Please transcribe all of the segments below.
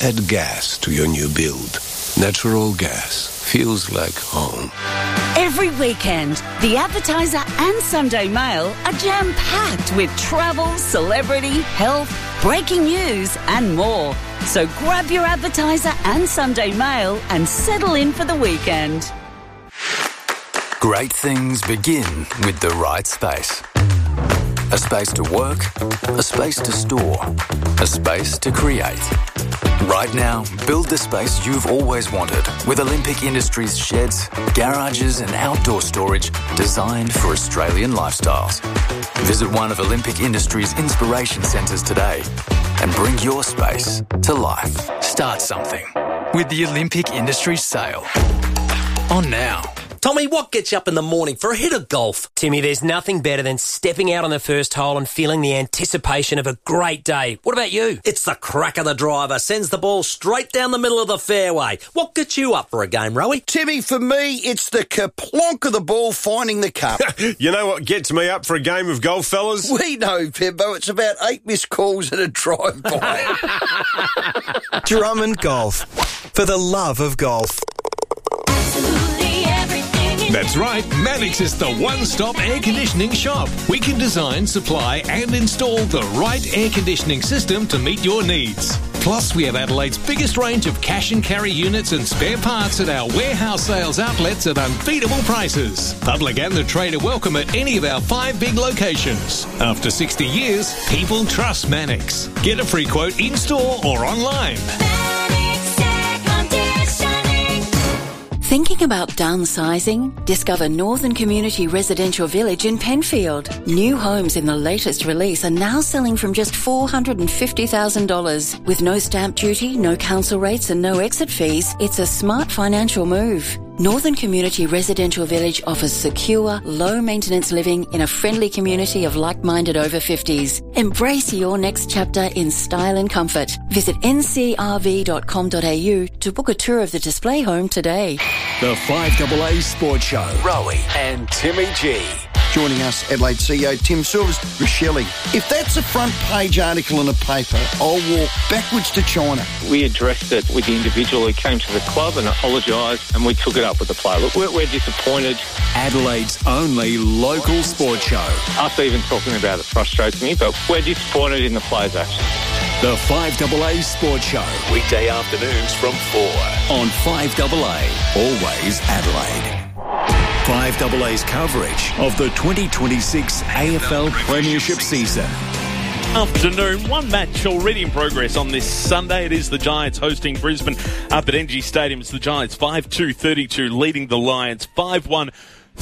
Add gas to your new build. Natural gas feels like home. Every weekend, the Advertiser and Sunday Mail are jam-packed with travel, celebrity, health, breaking news and more. So grab your Advertiser and Sunday Mail and settle in for the weekend. Great things begin with the right space. A space to work, a space to store, a space to create. Right now, build the space you've always wanted with Olympic Industries sheds, garages and outdoor storage designed for Australian lifestyles. Visit one of Olympic Industries' inspiration centres today and bring your space to life. Start something with the Olympic Industries sale. On now. Tommy, what gets you up in the morning for a hit of golf? Timmy, there's nothing better than stepping out on the first hole and feeling the anticipation of a great day. What about you? It's the crack of the driver, sends the ball straight down the middle of the fairway. What gets you up for a game, Rowie? Timmy, for me, it's the kerplonk of the ball finding the cup. You know what gets me up for a game of golf, fellas? We know, Pimbo. It's about 8 missed calls and a drive-by. Drummond Golf. For the love of golf. That's right, Mannix is the one-stop air conditioning shop. We can design, supply and install the right air conditioning system to meet your needs. Plus, we have Adelaide's biggest range of cash and carry units and spare parts at our warehouse sales outlets at unbeatable prices. Public and the trade are welcome at any of our 5 big locations. After 60 years, people trust Mannix. Get a free quote in-store or online. Thinking about downsizing? Discover Northern Community Residential Village in Penfield. New homes in the latest release are now selling from just $450,000. With no stamp duty, no council rates and no exit fees, it's a smart financial move. Northern Community Residential Village offers secure, low-maintenance living in a friendly community of like-minded over 50s. Embrace your next chapter in style and comfort. Visit ncrv.com.au to book a tour of the display home today. The 5AA Sports Show. Rowie and Timmy G. Joining us, Adelaide CEO Tim Silvers. Rochelle, if that's a front page article in a paper, I'll walk backwards to China. We addressed it with the individual who came to the club and apologised, and we took it up with the player. Look, we're disappointed. Adelaide's only local sports show. Us even talking about it frustrates me, but we're disappointed in the players' actions. The 5AA Sports Show. Weekday afternoons from 4 on 5AA. Always Adelaide. 5AA's coverage of the 2026 AFL Premiership season. Afternoon, one match already in progress on this Sunday. It is the Giants hosting Brisbane up at NG Stadium. It's the Giants 5-2-32 leading the Lions 5-1-31.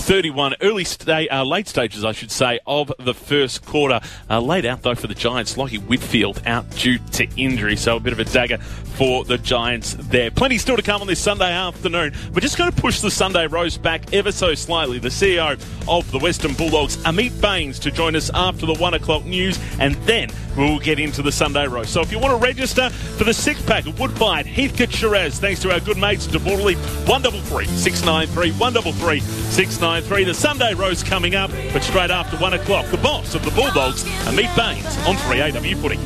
Late stages, I should say, of the first quarter. Laid out, though, for the Giants. Lockie Whitfield out due to injury, so a bit of a dagger for the Giants there. Plenty still to come on this Sunday afternoon. We're just going to push the Sunday roast back ever so slightly. The CEO of the Western Bulldogs, Amit Bains, to join us after the 1 o'clock news, and then we'll get into the Sunday roast. So if you want to register for the 6-pack of Woodbine Heathcote Shiraz, thanks to our good mates at Borderley, 133 693 133 693. The Sunday roast coming up, but straight after 1 o'clock, the boss of the Bulldogs, Amit Bains, on 3AW Footy.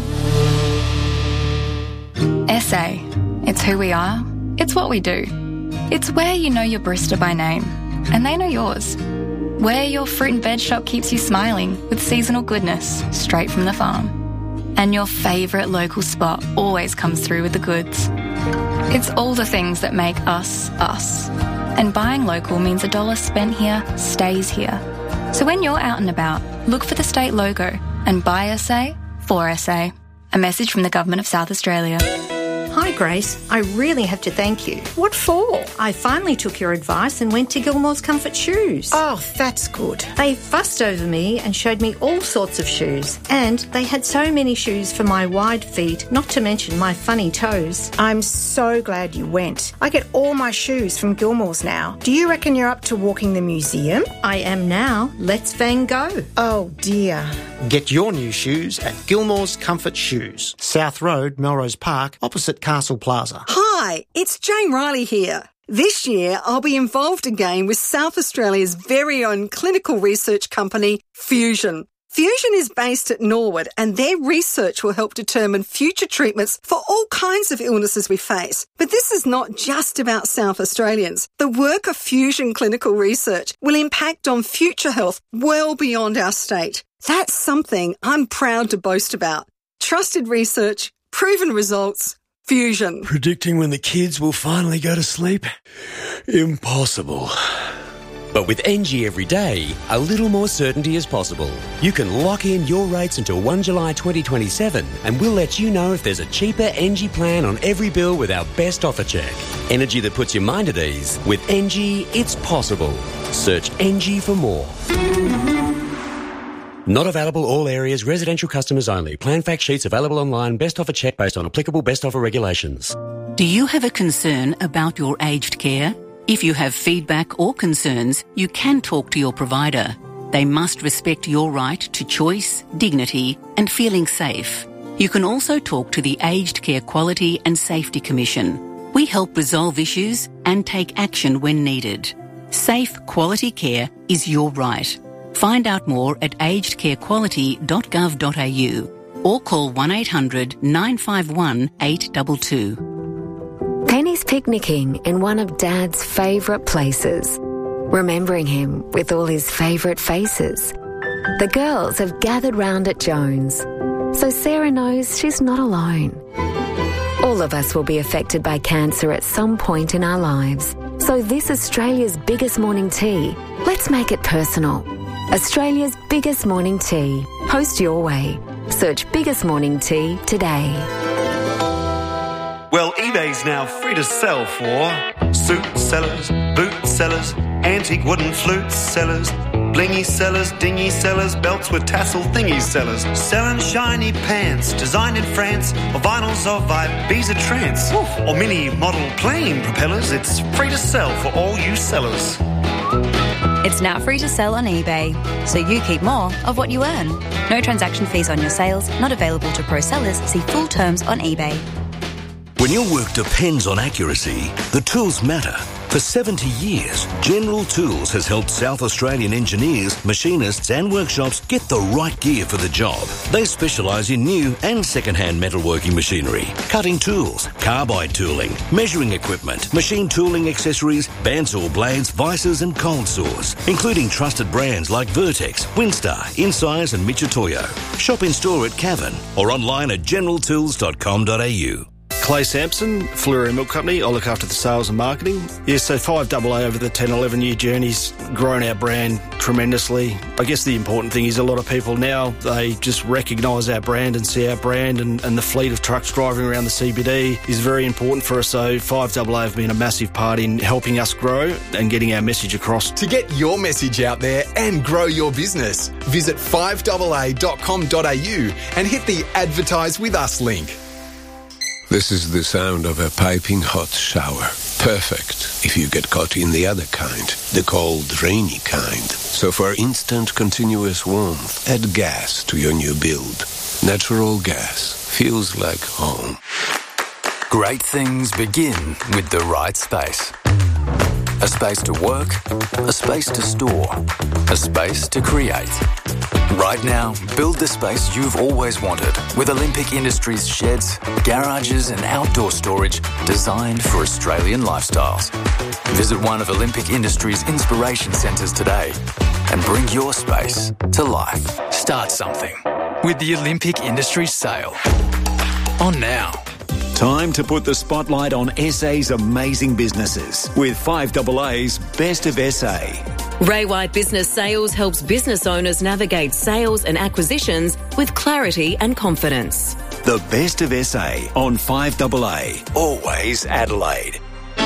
SA. It's who we are. It's what we do. It's where you know your barista by name, and they know yours. Where your fruit and veg shop keeps you smiling with seasonal goodness straight from the farm. And your favourite local spot always comes through with the goods. It's all the things that make us, us. And buying local means $1 spent here stays here. So when you're out and about, look for the state logo and buy SA for SA. A message from the Government of South Australia. Hi Grace, I really have to thank you. What for? I finally took your advice and went to Gilmore's Comfort Shoes. Oh, that's good. They fussed over me and showed me all sorts of shoes. And they had so many shoes for my wide feet, not to mention my funny toes. I'm so glad you went. I get all my shoes from Gilmore's now. Do you reckon you're up to walking the museum? I am now. Let's Van go. Oh dear. Get your new shoes at Gilmore's Comfort Shoes, South Road, Melrose Park, opposite Castle Plaza. Hi, it's Jane Riley here. This year, I'll be involved again with South Australia's very own clinical research company, Fusion. Fusion is based at Norwood and their research will help determine future treatments for all kinds of illnesses we face. But this is not just about South Australians. The work of Fusion Clinical Research will impact on future health well beyond our state. That's something I'm proud to boast about. Trusted research, proven results, Fusion. Predicting when the kids will finally go to sleep? Impossible. But with NG every day, a little more certainty is possible. You can lock in your rates until 1 July 2027 and we'll let you know if there's a cheaper NG plan on every bill with our best offer check. Energy that puts your mind at ease. With NG, it's possible. Search NG for more. Not available all areas, residential customers only. Plan fact sheets available online, best offer check based on applicable best offer regulations. Do you have a concern about your aged care? If you have feedback or concerns, you can talk to your provider. They must respect your right to choice, dignity and feeling safe. You can also talk to the Aged Care Quality and Safety Commission. We help resolve issues and take action when needed. Safe, quality care is your right. Find out more at agedcarequality.gov.au or call 1800 951 822. Penny's picnicking in one of Dad's favourite places, remembering him with all his favourite faces. The girls have gathered round at Jones, so Sarah knows she's not alone. All of us will be affected by cancer at some point in our lives, so this Australia's biggest morning tea, let's make it personal. Australia's biggest morning tea. Post your way. Search Biggest Morning Tea today. Well, eBay's now free to sell for suit sellers, boot sellers, antique wooden flute sellers, blingy sellers, dingy sellers, belts with tassel thingy sellers, selling shiny pants designed in France, or vinyls of Ibiza trance, or mini model plane propellers. It's free to sell for all you sellers. It's now free to sell on eBay, so you keep more of what you earn. No transaction fees on your sales, not available to pro sellers. See full terms on eBay. When your work depends on accuracy, the tools matter. For 70 years, General Tools has helped South Australian engineers, machinists and workshops get the right gear for the job. They specialise in new and second-hand metalworking machinery, cutting tools, carbide tooling, measuring equipment, machine tooling accessories, bandsaw blades, vices and cold saws, including trusted brands like Vertex, Winstar, Insize and Michitoyo. Shop in store at Cavan or online at generaltools.com.au. Clay Sampson, Fleury Milk Company. I look after the sales and marketing. Yes, so 5AA over the 10, 11-year journey's grown our brand tremendously. I guess the important thing is a lot of people now, they just recognise our brand and see our brand and the fleet of trucks driving around the CBD is very important for us. So 5AA have been a massive part in helping us grow and getting our message across. To get your message out there and grow your business, visit 5AA.com.au and hit the Advertise With Us link. This is the sound of a piping hot shower. Perfect if you get caught in the other kind, the cold, rainy kind. So for instant, continuous warmth, add gas to your new build. Natural gas feels like home. Great things begin with the right space. A space to work, a space to store, a space to create. Right now, build the space you've always wanted with Olympic Industries sheds, garages and outdoor storage designed for Australian lifestyles. Visit one of Olympic Industries' inspiration centres today and bring your space to life. Start something with the Olympic Industries sale. On now. Time to put the spotlight on SA's amazing businesses with 5AA's Best of SA. Ray White Business Sales helps business owners navigate sales and acquisitions with clarity and confidence. The Best of SA on 5AA, always Adelaide.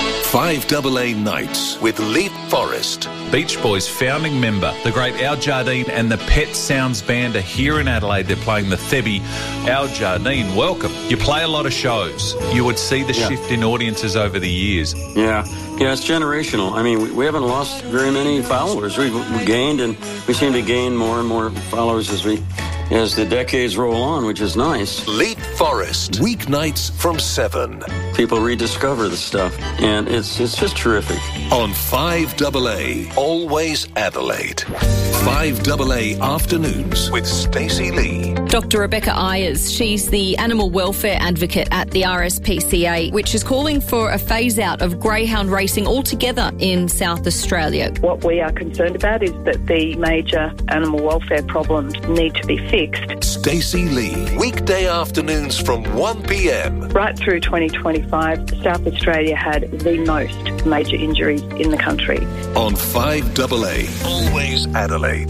5AA Nights with Leap Forest. Beach Boys founding member, the great Al Jardine and the Pet Sounds Band are here in Adelaide. They're playing the Thebby. Al Jardine, welcome. You play a lot of shows. You would see the shift in audiences over the years. Yeah, it's generational. I mean, we haven't lost very many followers. We've gained, and we seem to gain more and more followers as we as the decades roll on, which is nice. Leap Forest, weeknights from 7. People rediscover the stuff, and it's just terrific. On 5AA, always Adelaide. 5AA afternoons with Stacey Lee. Dr. Rebecca Ayers, she's the animal welfare advocate at the RSPCA, which is calling for a phase-out of greyhound racing altogether in South Australia. What we are concerned about is that the major animal welfare problems need to be fixed. Stacey Lee, weekday afternoons from 1 p.m. Right through 2025, South Australia had the most major injuries in the country. On 5AA, always Adelaide.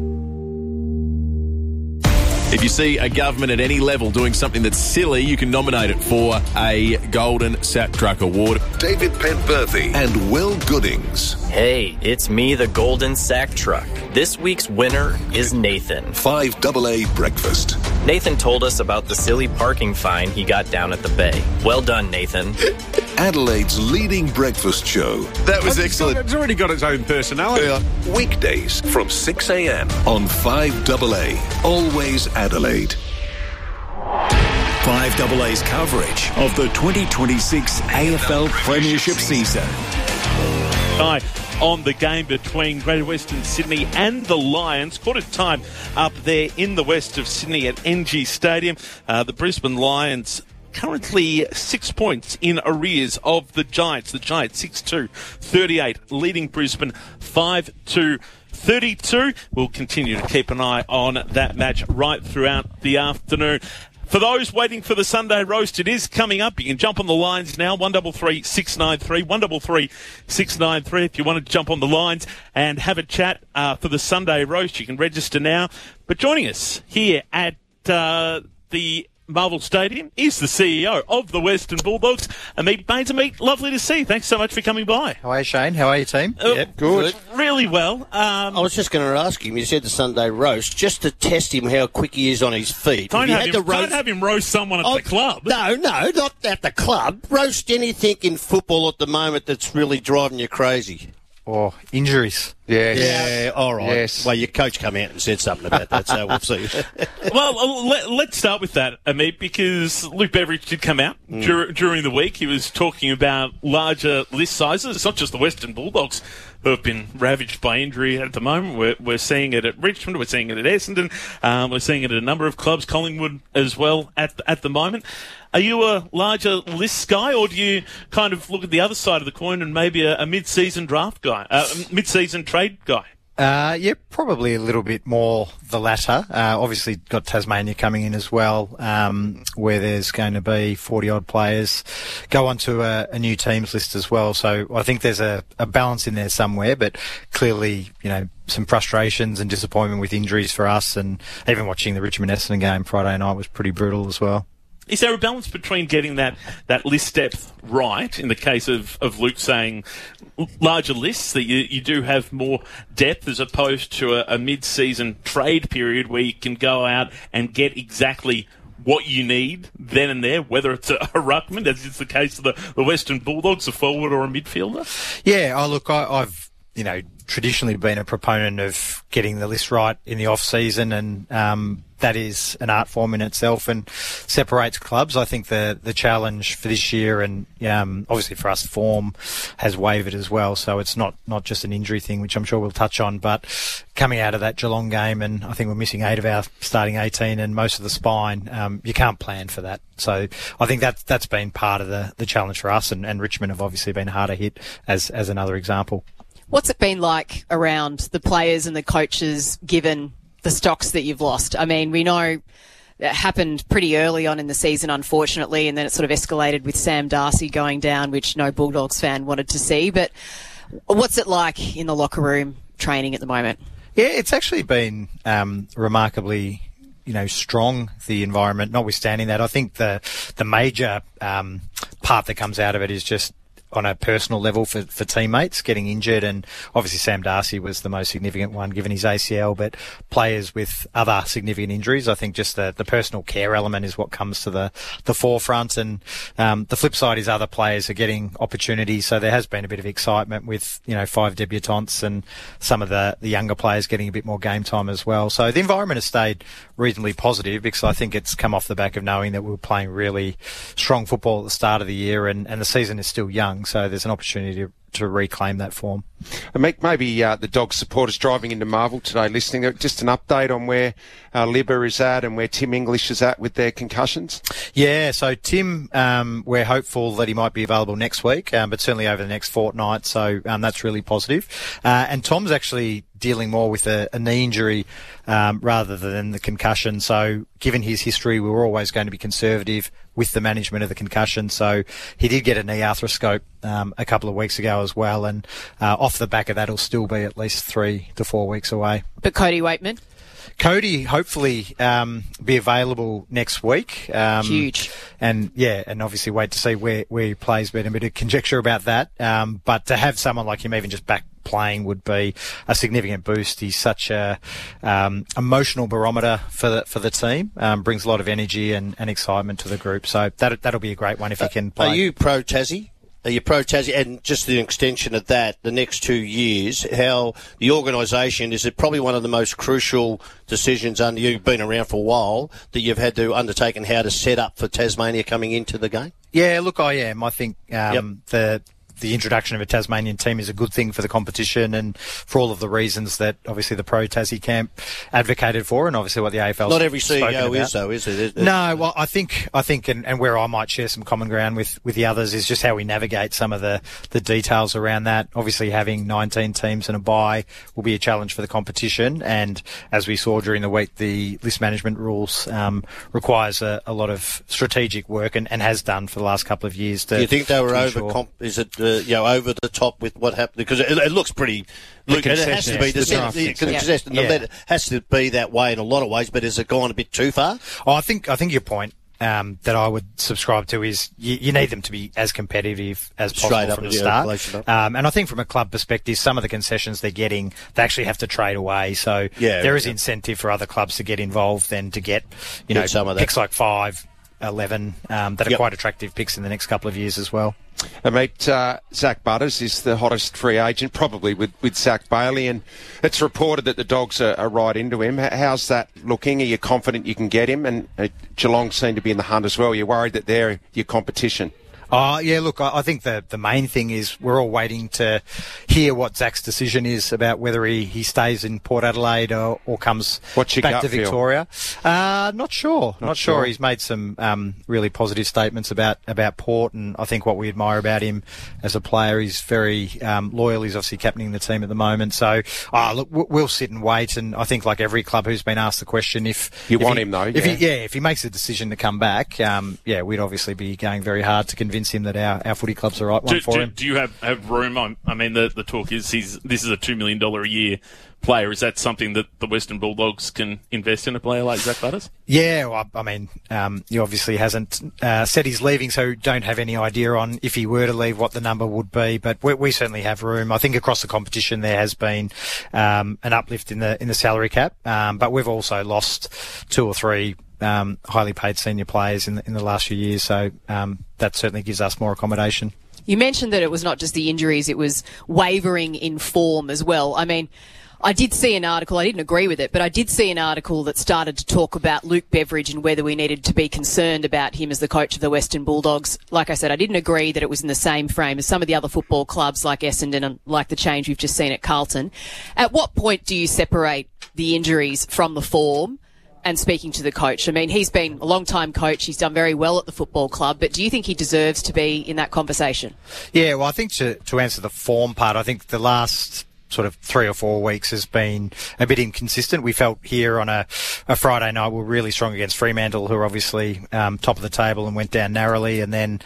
If you see a government at any level doing something that's silly, you can nominate it for a Golden Sack Truck Award. David Penberthy and Will Goodings. Hey, it's me, the Golden Sack Truck. This week's winner is Nathan. 5AA Breakfast. Nathan told us about the silly parking fine he got down at the bay. Well done, Nathan. Adelaide's leading breakfast show. That was excellent. It's already got its own personality. Yeah. Weekdays from 6 a.m. on 5AA, always Adelaide. 5AA's coverage of the 2026 AFL Premiership season. Hi. On the game between Greater Western Sydney and the Lions. Quarter time up there in the west of Sydney at NG Stadium. The Brisbane Lions currently 6 points in arrears of the Giants. The Giants 6-2-38, leading Brisbane 5-2-32. We'll continue to keep an eye on that match right throughout the afternoon. For those waiting for the Sunday roast, it is coming up. You can jump on the lines now, 133 693, 133 693. If you want to jump on the lines and have a chat for the Sunday roast, you can register now. But joining us here at the Marvel Stadium is the CEO of the Western Bulldogs, Amit Baines. Amit, lovely to see you. Thanks so much for coming by. How are you, Shane? How are you, team? Yep, good. Really well. I was just going to ask him, you said the Sunday roast, just to test him how quick he is on his feet. Don't have him roast someone at the club. No, not at the club. Roast anything in football at the moment that's really driving you crazy. Or injuries. Yes. Yeah, all right. Yes. Well, your coach come out and said something about that, so we'll see. Well, let's start with that, Amit, because Luke Beveridge did come out during the week. He was talking about larger list sizes. It's not just the Western Bulldogs who have been ravaged by injury at the moment. We're seeing it at Richmond. We're seeing it at Essendon. We're seeing it at a number of clubs, Collingwood as well at the moment. Are you a larger list guy, or do you kind of look at the other side of the coin and maybe a mid-season draft guy, mid-season trade guy? Yeah, probably a little bit more the latter. Obviously got Tasmania coming in as well, where there's going to be 40-odd players go onto a new teams list as well. So I think there's a balance in there somewhere, but clearly, some frustrations and disappointment with injuries for us, and even watching the Richmond-Essendon game Friday night was pretty brutal as well. Is there a balance between getting that list depth right, in the case of Luke saying larger lists, that you do have more depth as opposed to a mid-season trade period where you can go out and get exactly what you need then and there, whether it's a ruckman, as is the case of the Western Bulldogs, a forward or a midfielder? Yeah, I've traditionally been a proponent of getting the list right in the off-season, and that is an art form in itself and separates clubs. I think the challenge for this year, and obviously for us, form has wavered as well, so it's not just an injury thing, which I'm sure we'll touch on, but coming out of that Geelong game, and I think we're missing 8 of our starting 18 and most of the spine, you can't plan for that. So I think that's been part of the challenge for us, and Richmond have obviously been harder hit as another example. What's it been like around the players and the coaches, given the stocks that you've lost? I mean, we know it happened pretty early on in the season, unfortunately, and then it sort of escalated with Sam Darcy going down, which no Bulldogs fan wanted to see. But what's it like in the locker room training at the moment? Yeah, it's actually been remarkably strong, the environment, notwithstanding that. I think the major part that comes out of it is just on a personal level for teammates getting injured, and obviously Sam Darcy was the most significant one given his ACL, but players with other significant injuries, I think just the personal care element is what comes to the forefront, and the flip side is other players are getting opportunities, so there has been a bit of excitement with 5 debutantes and some of the younger players getting a bit more game time as well. So the environment has stayed reasonably positive because I think it's come off the back of knowing that we were playing really strong football at the start of the year, and the season is still young, so there's an opportunity to reclaim that form. Maybe the Dogs supporters driving into Marvel today listening, just an update on where Libba is at and where Tim English is at with their concussions? Yeah, so Tim, we're hopeful that he might be available next week, but certainly over the next fortnight, so that's really positive. And Tom's actually dealing more with a knee injury rather than the concussion, so given his history, we were always going to be conservative with the management of the concussion, so he did get a knee arthroscope a couple of weeks ago as well, and off the back of that, he'll still be at least 3 to 4 weeks away. But Cody Waitman? Cody hopefully be available next week. Huge. And obviously wait to see where he plays. Been a bit of conjecture about that. But to have someone like him even just back playing would be a significant boost. He's such a emotional barometer for the team. Brings a lot of energy and excitement to the group. So that'll be a great one if he can play. Are you pro Tassie? Are you pro Tassie? And just the extension of that, the next 2 years, how the organisation, is it probably one of the most crucial decisions under you've been around for a while that you've had to undertake, and how to set up for Tasmania coming into the game? Yeah, look, I am. I think the introduction of a Tasmanian team is a good thing for the competition, and for all of the reasons that obviously the pro Tassie camp advocated for, and obviously what the AFL. Not every CEO is though, is it? No, well, I think, and where I might share some common ground with the others is just how we navigate some of the details around that. Obviously, having 19 teams and a bye will be a challenge for the competition, and as we saw during the week, the list management rules requires a lot of strategic work, and has done for the last couple of years. Do you think they were is it over the top with what happened? Because it looks pretty. Look, it has to be the has to be that way in a lot of ways. But has it gone a bit too far? Oh, I think your point that I would subscribe to is you need them to be as competitive as possible from the start. And I think from a club perspective, some of the concessions they're getting, they actually have to trade away. So there is incentive for other clubs to get involved and to get some of picks like 5, 11 that are quite attractive picks in the next couple of years as well. Mate, Zach Butters is the hottest free agent, probably with Zach Bailey, and it's reported that the Dogs are right into him. How's that looking? Are you confident you can get him? And Geelong seem to be in the hunt as well. You're worried that they're your competition? Yeah, look, I think the main thing is we're all waiting to hear what Zach's decision is about whether he stays in Port Adelaide or comes back to Victoria. Not sure. Not sure. He's made some really positive statements about Port, and I think what we admire about him as a player, he's very loyal. He's obviously captaining the team at the moment. So, look, we'll sit and wait, and I think like every club who's been asked the question, if he makes a decision to come back, we'd obviously be going very hard to convince him that our footy club's the right one for him. Do you have room? I mean, the talk is this is a $2 million a year player. Is that something that the Western Bulldogs can invest in, a player like Zach Butters? Yeah, well, I mean, he obviously hasn't said he's leaving, so don't have any idea on if he were to leave what the number would be, but we certainly have room. I think across the competition there has been an uplift in the salary cap, but we've also lost 2 or 3 highly paid senior players in the last few years, so that certainly gives us more accommodation. You mentioned that it was not just the injuries, it was wavering in form as well. I mean, I did see an article, I didn't agree with it, but I did see an article that started to talk about Luke Beveridge and whether we needed to be concerned about him as the coach of the Western Bulldogs. Like I said, I didn't agree that it was in the same frame as some of the other football clubs like Essendon and like the change we've just seen at Carlton. At what point do you separate the injuries from the form and speaking to the coach? I mean, he's been a long-time coach. He's done very well at the football club, but do you think he deserves to be in that conversation? Yeah, well, I think to answer the form part, I think the last sort of 3 or 4 weeks has been a bit inconsistent. We felt here on a Friday night we were really strong against Fremantle, who are obviously top of the table and went down narrowly, and then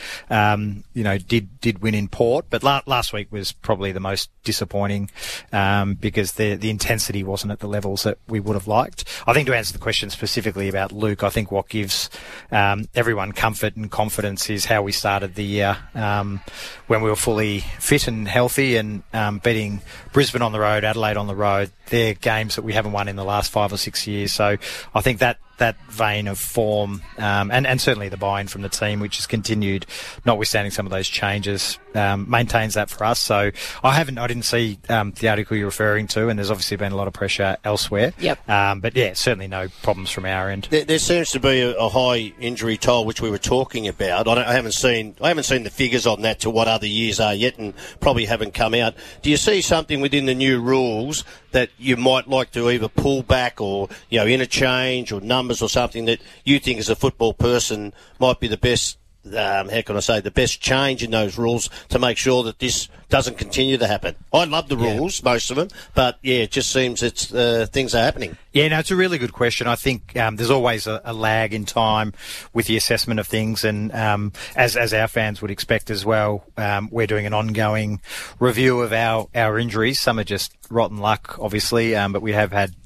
did win in Port. But last week was probably the most disappointing because the intensity wasn't at the levels that we would have liked. I think to answer the question specifically about Luke, I think what gives everyone comfort and confidence is how we started the year when we were fully fit and healthy and beating Brisbane on the road, Adelaide on the road. They're games that we haven't won in the last 5 or 6 years. So I think that vein of form and certainly the buy-in from the team, which has continued, notwithstanding some of those changes, maintains that for us. So I didn't see the article you're referring to, and there's obviously been a lot of pressure elsewhere. Yep. But yeah, certainly no problems from our end. There seems to be a high injury toll, which we were talking about. I haven't seen the figures on that to what other years are yet, and probably haven't come out. Do you see something within the new rules that you might like to either pull back or interchange or numbers or something that you think as a football person might be the best, the best change in those rules to make sure that this doesn't continue to happen? I love the rules, most of them, but it just seems things are happening. Yeah, no, it's a really good question. I think there's always a lag in time with the assessment of things, and as our fans would expect as well, we're doing an ongoing review of our injuries. Some are just rotten luck, obviously, but we have had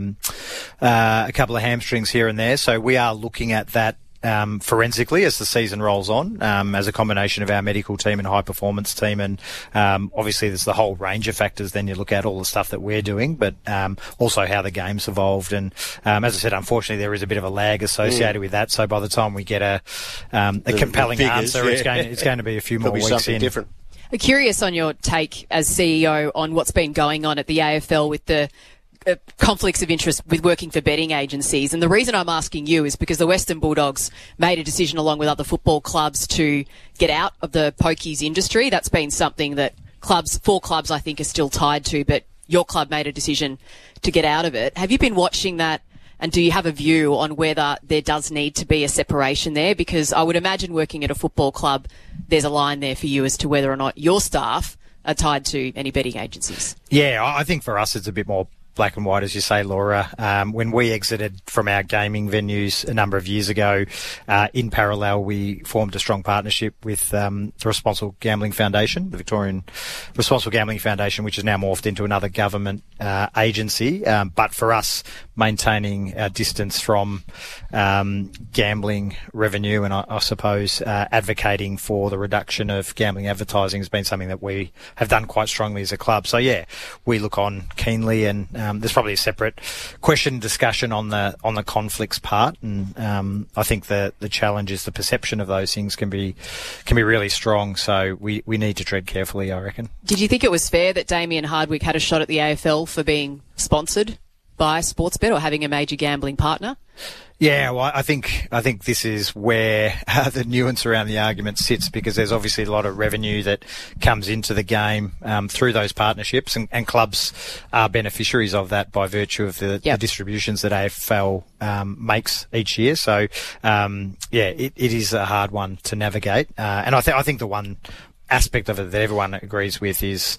a couple of hamstrings here and there, so we are looking at that forensically as the season rolls on, as a combination of our medical team and high performance team, and obviously there's the whole range of factors. Then you look at all the stuff that we're doing, but also how the game's evolved, and as I said, unfortunately there is a bit of a lag associated with that. So by the time we get a compelling figures, answer, it's going to be a few more weeks in. Different. Curious on your take as CEO on what's been going on at the AFL with the conflicts of interest with working for betting agencies. And the reason I'm asking you is because the Western Bulldogs made a decision along with other football clubs to get out of the pokies industry. That's been something that 4 clubs I think are still tied to, but your club made a decision to get out of it. Have you been watching that, and do you have a view on whether there does need to be a separation there? Because I would imagine working at a football club, there's a line there for you as to whether or not your staff are tied to any betting agencies. Yeah, I think for us it's a bit more black and white, as you say, Laura. When we exited from our gaming venues a number of years ago, in parallel, we formed a strong partnership with the Responsible Gambling Foundation, the Victorian Responsible Gambling Foundation, which has now morphed into another government agency. But for us, maintaining our distance from gambling revenue and I suppose advocating for the reduction of gambling advertising has been something that we have done quite strongly as a club. So yeah, we look on keenly, and there's probably a separate question discussion on the conflicts part, and I think the challenge is the perception of those things can be really strong. So we need to tread carefully, I reckon. Did you think it was fair that Damien Hardwick had a shot at the AFL for being sponsored by Sportsbet or having a major gambling partner? Yeah, well, I think this is where the nuance around the argument sits, because there's obviously a lot of revenue that comes into the game through those partnerships, and clubs are beneficiaries of that by virtue of the distributions that AFL makes each year. So, it is a hard one to navigate, and I think the one aspect of it that everyone agrees with is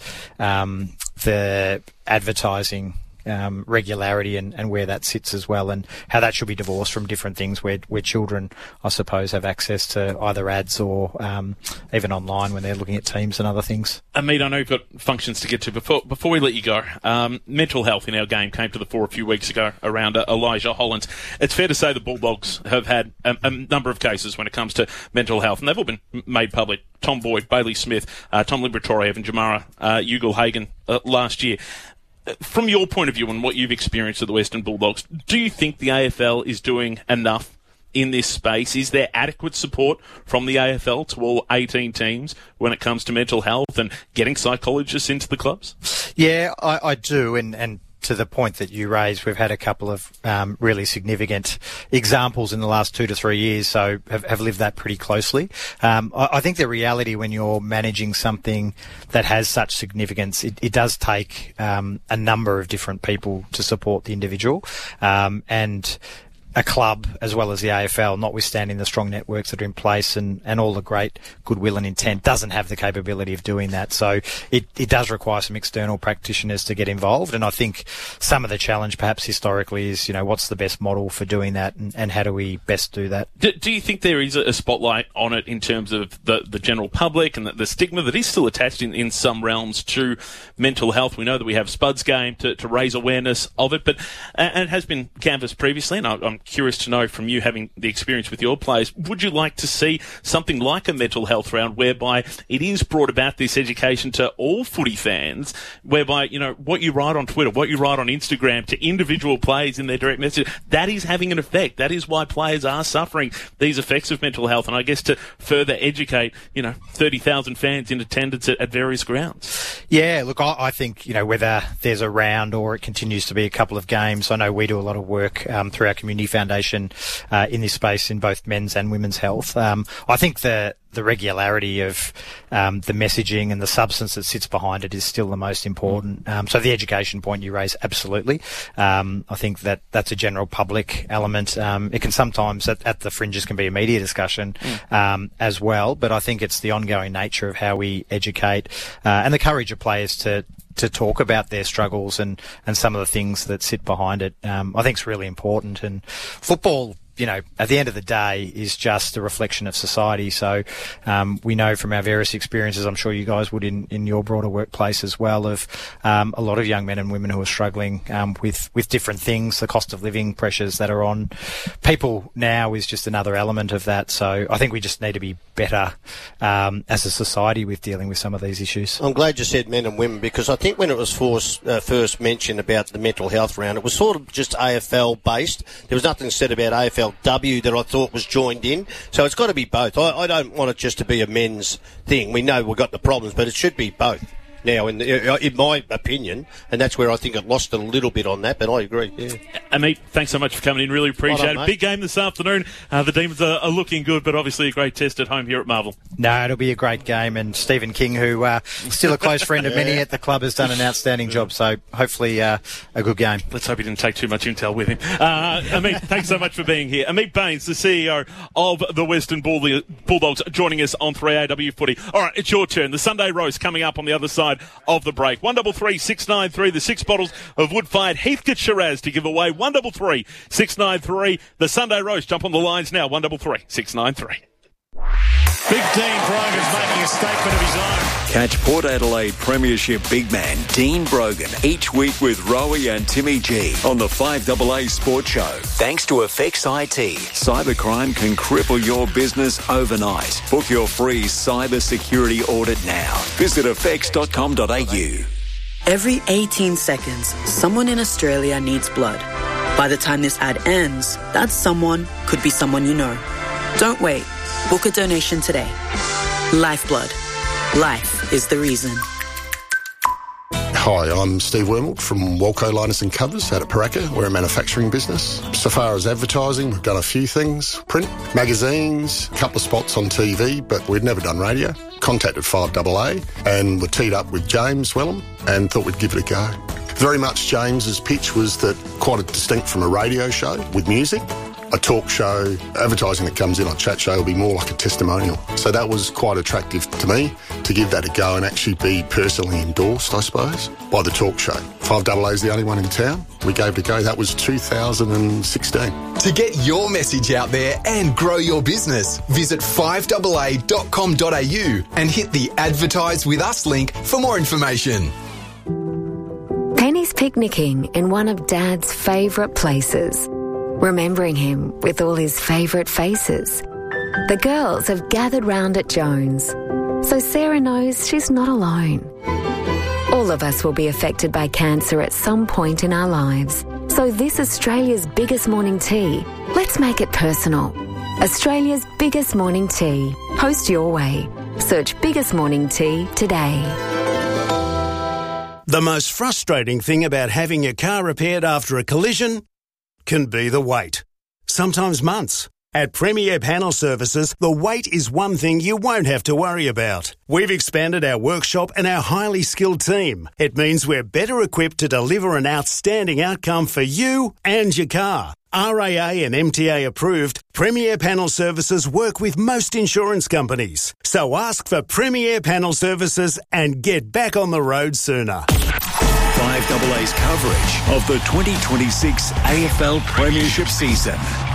the advertising regularity and where that sits as well, and how that should be divorced from different things where children, I suppose, have access to either ads or even online when they're looking at teams and other things. Amit, I know you've got functions to get to. Before we let you go, mental health in our game came to the fore a few weeks ago around Elijah Hollands. It's fair to say the Bulldogs have had a number of cases when it comes to mental health, and they've all been made public. Tom Boyd, Bailey Smith, Tom Liberatore, and Jamara Ugle-Hagan last year. From your point of view and what you've experienced at the Western Bulldogs, do you think the AFL is doing enough in this space? Is there adequate support from the AFL to all 18 teams when it comes to mental health and getting psychologists into the clubs? Yeah, I do, and to the point that you raised, we've had a couple of really significant examples in the last 2 to 3 years, so have lived that pretty closely. I think the reality when you're managing something that has such significance, it does take a number of different people to support the individual, and a club as well as the AFL, notwithstanding the strong networks that are in place and all the great goodwill and intent, doesn't have the capability of doing that. So it does require some external practitioners to get involved. And I think some of the challenge perhaps historically is, what's the best model for doing that and how do we best do that? Do you think there is a spotlight on it in terms of the general public and the stigma that is still attached in some realms to mental health? We know that we have Spud's Game to raise awareness of it, but and it has been canvassed previously, and I'm curious to know from you, having the experience with your players, would you like to see something like a mental health round whereby it is brought about this education to all footy fans, whereby, what you write on Twitter, what you write on Instagram to individual players in their direct message, that is having an effect. That is why players are suffering these effects of mental health. And I guess to further educate, 30,000 fans in attendance at various grounds. Yeah, look, I think, whether there's a round or it continues to be a couple of games, I know we do a lot of work through our community foundation in this space in both men's and women's health. I think the regularity of the messaging and the substance that sits behind it is still the most important. So the education point you raise, absolutely. I think that's a general public element. It can sometimes, at the fringes, can be a media discussion as well, but I think it's the ongoing nature of how we educate and the courage of players to talk about their struggles and some of the things that sit behind it. I think it's really important. And football, at the end of the day, is just a reflection of society. So we know from our various experiences, I'm sure you guys would in your broader workplace as well, of a lot of young men and women who are struggling with different things. The cost of living pressures that are on people now is just another element of that. So I think we just need to be better as a society with dealing with some of these issues. I'm glad you said men and women, because I think when it was first mentioned about the mental health round, it was sort of just AFL based. There was nothing said about AFLW that I thought was joined in. So it's got to be both. I don't want it just to be a men's thing. We know we've got the problems, but it should be both. Now, in my opinion, and that's where I think it lost a little bit on that, but I agree, yeah. Amit, thanks so much for coming in. Really appreciate it. Big game this afternoon. The Demons are looking good, but obviously a great test at home here at Marvel. No, it'll be a great game, and Stephen King, who still a close friend of many at the club, has done an outstanding job, so hopefully a good game. Let's hope he didn't take too much intel with him. Amit, thanks so much for being here. Amit Baines, the CEO of the Western Bulldogs, joining us on 3AW Footy. All right, it's your turn. The Sunday roast coming up on the other side of the break. 133 693, the 6 bottles of wood-fired Heathcote Shiraz to give away. 133 693, the Sunday roast. Jump on the lines now. 133 693. Big Dean Brogan's making a statement of his own. Catch Port Adelaide Premiership big man Dean Brogan each week with Rowie and Timmy G on the 5AA Sports Show. Thanks to Effects IT. Cybercrime can cripple your business overnight. Book your free cyber security audit now. Visit effects.com.au. Every 18 seconds, someone in Australia needs blood. By the time this ad ends, that someone could be someone you know. Don't wait. Book a donation today. Lifeblood. Life is the reason. Hi, I'm Steve Wormald from Walco Liners and Covers out at Paraka. We're a manufacturing business. So far as advertising, we've done a few things. Print, magazines, a couple of spots on TV, but we'd never done radio. Contacted 5AA and were teed up with James Wellham and thought we'd give it a go. Very much James's pitch was that quite distinct from a radio show with music. A talk show, advertising that comes in on Chat Show will be more like a testimonial. So that was quite attractive to me to give that a go and actually be personally endorsed, I suppose, by the talk show. 5AA is the only one in town. We gave it a go. That was 2016. To get your message out there and grow your business, visit 5AA.com.au and hit the Advertise With Us link for more information. Penny's picnicking in one of Dad's favourite places, remembering him with all his favourite faces. The girls have gathered round at Jones, so Sarah knows she's not alone. All of us will be affected by cancer at some point in our lives, so this Australia's biggest morning tea, let's make it personal. Australia's biggest morning tea. Host your way. Search Biggest Morning Tea today. The most frustrating thing about having your car repaired after a collision can be the wait. Sometimes months, At Premier Panel Services, the wait is one thing you won't have to worry about. We've expanded our workshop and our highly skilled team. It means we're better equipped to deliver an outstanding outcome for you and your car. RAA and MTA approved, Premier Panel Services work with most insurance companies. So ask for Premier Panel Services and get back on the road sooner. 5AA's coverage of the 2026 AFL Premiership season.